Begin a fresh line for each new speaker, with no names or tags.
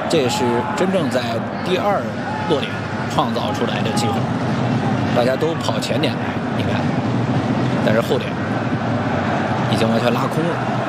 这也是真正在第二落点创造出来的机会。大家都跑前点来，你看，但是后点已经完全拉空了。